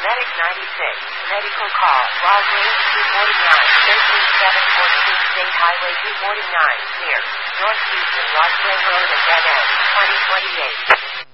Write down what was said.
Medic 96, medical call, log range 249, 13742 State Highway 249, near North Houston, Rockland Road and Dead End, 2028.